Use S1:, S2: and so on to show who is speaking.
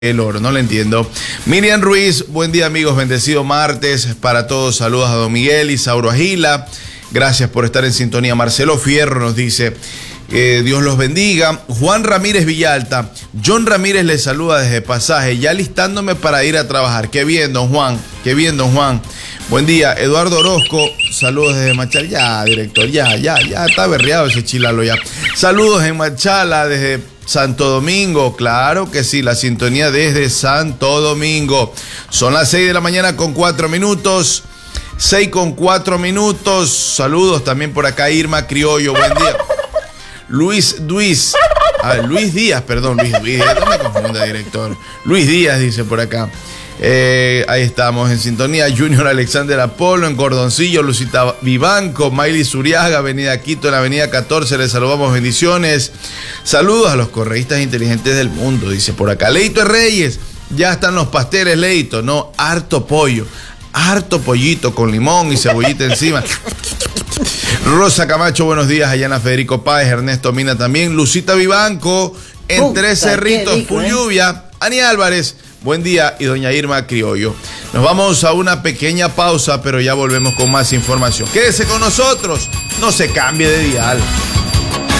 S1: el oro, no lo entiendo. Miriam Ruiz, buen día amigos, bendecido martes para todos, saludos a Don Miguel y Sauro Agila, gracias por estar en sintonía. Marcelo Fierro nos dice, Dios los bendiga. Juan Ramírez Villalta, John Ramírez les saluda desde Pasaje, ya listándome para ir a trabajar. Qué bien, don Juan, qué bien, don Juan. Buen día, Eduardo Orozco, saludos desde Machala. Ya, director, ya, está berreado ese chilalo ya. Saludos en Machala desde Santo Domingo, claro que sí, la sintonía desde Santo Domingo. Son las 6 de la mañana con 4 minutos. 6 con 4 minutos. Saludos también por acá, Irma Criollo, buen día. Luis Díaz, no me confunda, director. Luis Díaz dice por acá. Ahí estamos en sintonía. Junior Alexander Apolo en Cordoncillo, Lucita Vivanco, Miley Zuriaga, Avenida Quito, en la Avenida 14, les saludamos, bendiciones. Saludos a los correístas inteligentes del mundo, dice por acá. Leito Reyes, ya están los pasteles, Leito, no, harto pollo, harto pollito con limón y cebollita encima. Rosa Camacho, buenos días. Ayana Federico Páez, Ernesto Mina también. Lucita Vivanco, en Tres Cerritos, full lluvia. Ani Álvarez, buen día. Y doña Irma Criollo. Nos vamos a una pequeña pausa, pero ya volvemos con más información. Quédese con nosotros, no se cambie de dial.